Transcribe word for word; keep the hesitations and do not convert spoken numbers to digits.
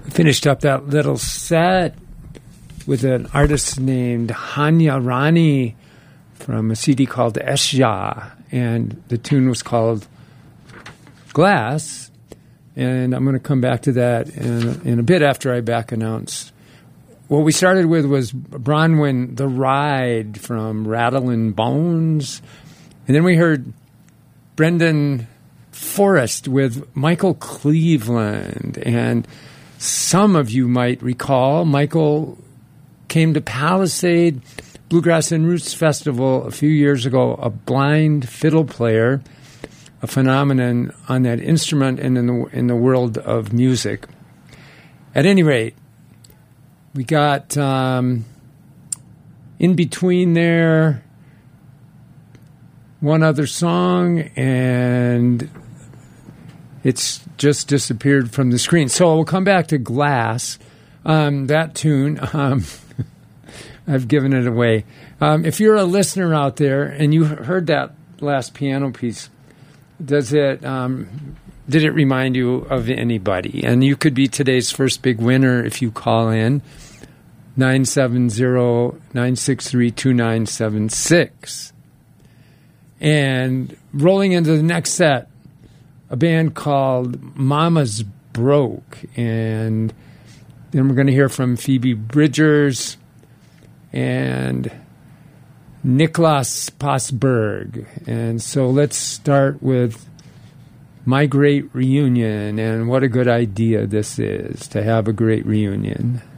Finished up that little set with an artist named Hanya Rani from a C D called Eshja, and the tune was called Glass, and I'm going to come back to that in, in a bit after I back announce. What we started with was Bronwyn, The Ride from Rattlin' Bones, and then we heard Brendan Forrest with Michael Cleveland, and some of you might recall Michael came to Palisade Bluegrass and Roots Festival a few years ago, a blind fiddle player, a phenomenon on that instrument and in the in the world of music. At any rate, we got um, in between there one other song, and it's just disappeared from the screen. So we'll come back to Glass, um, that tune. Um, I've given it away. Um, if you're a listener out there and you heard that last piano piece, does it um, did it remind you of anybody? And you could be today's first big winner if you call in nine seven zero, nine six three, two nine seven six. And rolling into the next set, a band called Mama's Broke, and then we're going to hear from Phoebe Bridgers and Niklas Passberg. And so let's start with My Great Reunion, and what a good idea this is to have a great reunion.